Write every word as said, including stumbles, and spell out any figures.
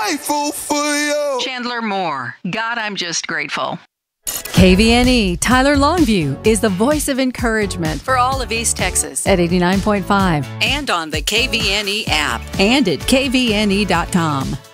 grateful for you. Chandler Moore, God, I'm just grateful. K V N E Tyler Longview is the voice of encouragement for all of East Texas at eighty-nine point five and on the K V N E app and at K V N E dot com.